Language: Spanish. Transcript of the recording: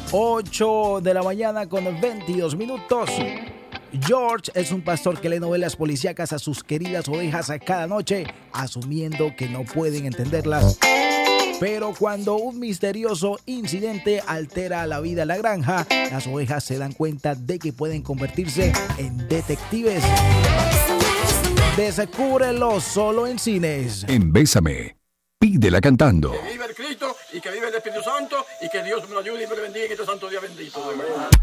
8 de la mañana con 22 minutos. George es un pastor que lee novelas policíacas a sus queridas ovejas a cada noche, asumiendo que no pueden entenderlas. Pero cuando un misterioso incidente altera la vida en la granja, las ovejas se dan cuenta de que pueden convertirse en detectives. Descúbrelo solo en cines. En Bésame, pídela cantando. Que vive el Cristo y que vive el Espíritu Santo y que Dios me lo ayude y me lo bendiga en este santo día bendito.